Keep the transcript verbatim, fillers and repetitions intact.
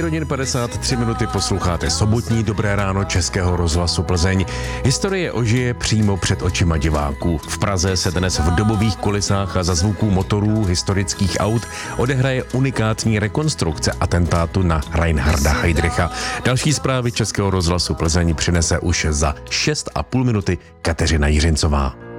hodin padesát tři minuty posloucháte sobotní Dobré ráno Českého rozhlasu Plzeň. Historie ožije přímo před očima diváků. V Praze se dnes v dobových kulisách a za zvuků motorů historických aut odehraje unikátní rekonstrukce atentátu na Reinharda Heydricha. Další zprávy Českého rozhlasu Plzeň přinese už za šest a půl minuty Kateřina Jiřincová.